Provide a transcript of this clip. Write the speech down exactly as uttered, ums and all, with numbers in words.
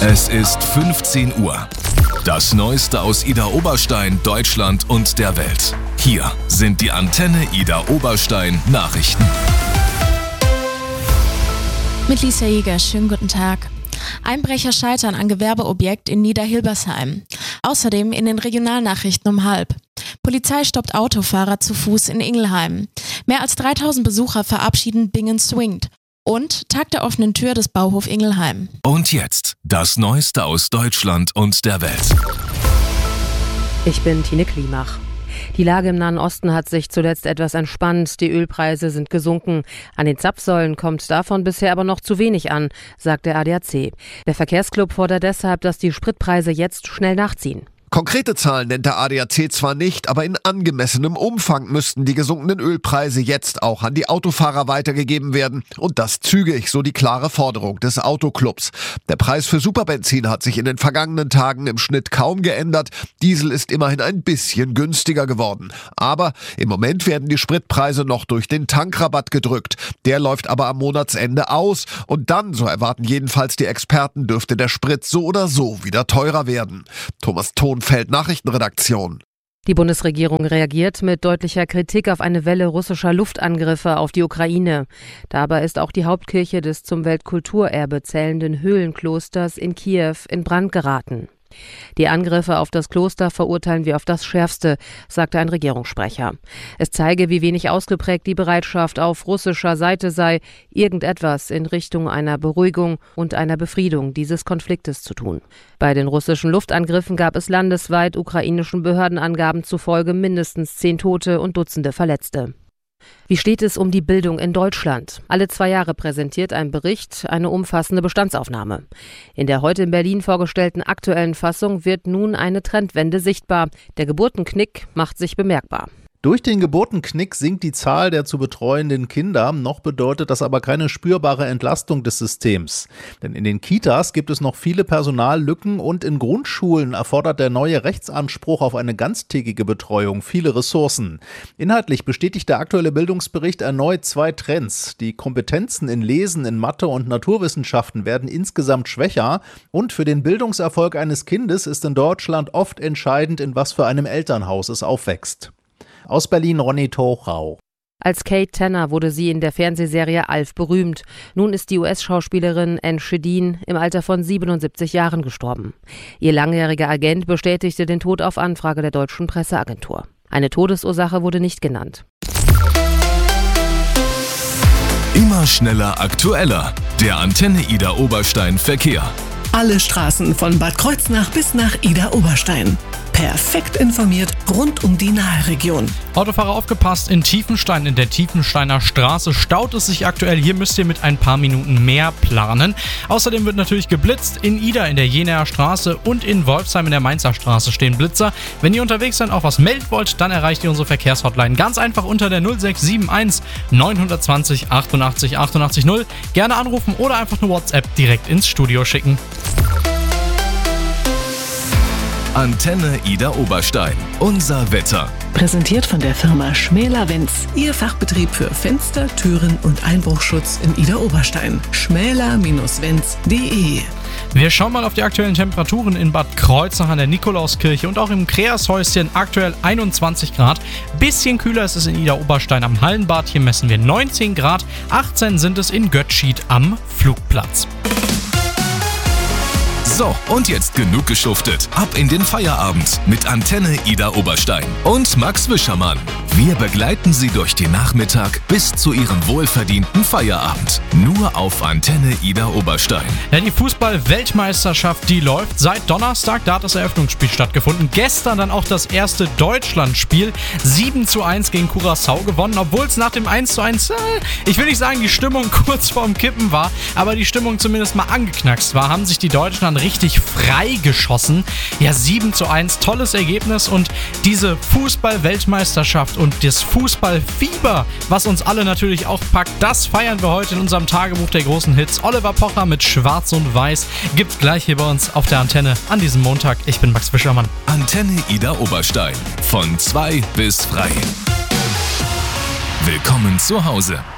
Es ist fünfzehn Uhr. Das Neueste aus Idar-Oberstein, Deutschland und der Welt. Hier sind die Antenne Idar-Oberstein Nachrichten. Mit Lisa Jäger, schönen guten Tag. Einbrecher scheitern an Gewerbeobjekt in Niederhilbersheim. Außerdem in den Regionalnachrichten um halb. Polizei stoppt Autofahrer zu Fuß in Ingelheim. Mehr als dreitausend Besucher verabschieden Bingen Swingt. Und Tag der offenen Tür des Bauhof Ingelheim. Und jetzt das Neueste aus Deutschland und der Welt. Ich bin Tine Klimach. Die Lage im Nahen Osten hat sich zuletzt etwas entspannt. Die Ölpreise sind gesunken. An den Zapfsäulen kommt davon bisher aber noch zu wenig an, sagt der A D A C. Der Verkehrsclub fordert deshalb, dass die Spritpreise jetzt schnell nachziehen. Konkrete Zahlen nennt der A D A C zwar nicht, aber in angemessenem Umfang müssten die gesunkenen Ölpreise jetzt auch an die Autofahrer weitergegeben werden. Und das zügig, so die klare Forderung des Autoclubs. Der Preis für Superbenzin hat sich in den vergangenen Tagen im Schnitt kaum geändert. Diesel ist immerhin ein bisschen günstiger geworden. Aber im Moment werden die Spritpreise noch durch den Tankrabatt gedrückt. Der läuft aber am Monatsende aus. Und dann, so erwarten jedenfalls die Experten, dürfte der Sprit so oder so wieder teurer werden. Thomas Thon Nachrichtenredaktion. Die Bundesregierung reagiert mit deutlicher Kritik auf eine Welle russischer Luftangriffe auf die Ukraine. Dabei ist auch die Hauptkirche des zum Weltkulturerbe zählenden Höhlenklosters in Kiew in Brand geraten. Die Angriffe auf das Kloster verurteilen wir auf das Schärfste, sagte ein Regierungssprecher. Es zeige, wie wenig ausgeprägt die Bereitschaft auf russischer Seite sei, irgendetwas in Richtung einer Beruhigung und einer Befriedung dieses Konfliktes zu tun. Bei den russischen Luftangriffen gab es landesweit ukrainischen Behördenangaben zufolge mindestens zehn Tote und Dutzende Verletzte. Wie steht es um die Bildung in Deutschland? Alle zwei Jahre präsentiert ein Bericht eine umfassende Bestandsaufnahme. In der heute in Berlin vorgestellten aktuellen Fassung wird nun eine Trendwende sichtbar. Der Geburtenknick macht sich bemerkbar. Durch den Geburtenknick sinkt die Zahl der zu betreuenden Kinder, noch bedeutet das aber keine spürbare Entlastung des Systems. Denn in den Kitas gibt es noch viele Personallücken und in Grundschulen erfordert der neue Rechtsanspruch auf eine ganztägige Betreuung viele Ressourcen. Inhaltlich bestätigt der aktuelle Bildungsbericht erneut zwei Trends. Die Kompetenzen in Lesen, in Mathe und Naturwissenschaften werden insgesamt schwächer und für den Bildungserfolg eines Kindes ist in Deutschland oft entscheidend, in was für einem Elternhaus es aufwächst. Aus Berlin Ronny Tochau. Als Kate Tanner wurde sie in der Fernsehserie Alf berühmt. Nun ist die U S-Schauspielerin Anne Shedeen im Alter von siebenundsiebzig Jahren gestorben. Ihr langjähriger Agent bestätigte den Tod auf Anfrage der deutschen Presseagentur. Eine Todesursache wurde nicht genannt. Immer schneller, aktueller. Der Antenne Idar-Oberstein Verkehr. Alle Straßen von Bad Kreuznach bis nach Idar-Oberstein. Perfekt informiert rund um die Nahregion. Autofahrer aufgepasst, in Tiefenstein, in der Tiefensteiner Straße staut es sich aktuell. Hier müsst ihr mit ein paar Minuten mehr planen. Außerdem wird natürlich geblitzt. In Idar in der Jenaer Straße und in Wolfsheim in der Mainzer Straße stehen Blitzer. Wenn ihr unterwegs seid, auch was melden wollt, dann erreicht ihr unsere Verkehrshotline ganz einfach unter der null sechs sieben eins neun zwei null achtundachtzig achtundachtzig null. Gerne anrufen oder einfach eine WhatsApp direkt ins Studio schicken. Antenne Idar-Oberstein. Unser Wetter. Präsentiert von der Firma Schmäler-Wenz. Ihr Fachbetrieb für Fenster, Türen und Einbruchschutz in Idar-Oberstein. schmäler Wenz punkt de. Wir schauen mal auf die aktuellen Temperaturen in Bad Kreuznach an der Nikolauskirche und auch im Kreashäuschen. Aktuell einundzwanzig Grad. Bisschen kühler ist es in Idar-Oberstein am Hallenbad. Hier messen wir neunzehn Grad. achtzehn sind es in Götzschied am Flugplatz. So, und jetzt genug geschuftet. Ab in den Feierabend mit Antenne Idar-Oberstein und Max Wischermann. Wir begleiten Sie durch den Nachmittag bis zu Ihrem wohlverdienten Feierabend. Nur auf Antenne Idar-Oberstein. Ja, die Fußball-Weltmeisterschaft, die läuft seit Donnerstag. Da hat das Eröffnungsspiel stattgefunden. Gestern dann auch das erste Deutschlandspiel. sieben zu eins gegen Curaçao gewonnen, obwohl es nach dem eins zu eins, äh, ich will nicht sagen, die Stimmung kurz vorm Kippen war, aber die Stimmung zumindest mal angeknackst war, haben sich die Deutschen dann richtig frei geschossen. Ja, sieben zu eins, tolles Ergebnis und diese Fußball-Weltmeisterschaft und das Fußballfieber, was uns alle natürlich auch packt, das feiern wir heute in unserem Tagebuch der großen Hits. Oliver Pocher mit Schwarz und Weiß gibt's gleich hier bei uns auf der Antenne an diesem Montag. Ich bin Max Wischermann. Antenne Idar-Oberstein. Von zwei bis frei. Willkommen zu Hause.